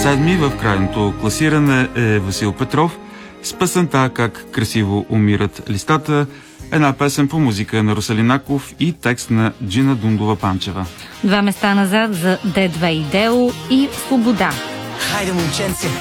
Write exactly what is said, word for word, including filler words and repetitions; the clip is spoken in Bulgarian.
Седми в крайното класиране е Васил Петров с песента «Как красиво умират листата», една песен по музика на Русалинаков и текст на Джина Дундова-Панчева. Два места назад за Д два и Део и Свобода. Хайде, момченце,